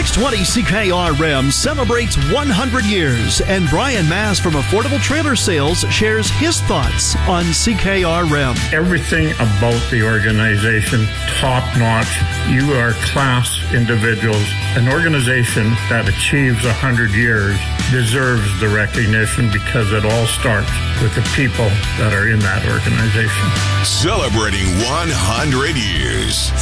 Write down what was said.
620 CKRM celebrates 100 years, and Brian Mass from Affordable Trailer Sales shares his thoughts on CKRM. Everything about the organization, top notch. You are class individuals. An organization that achieves 100 years deserves the recognition because it all starts with the people that are in that organization. Celebrating 100 years.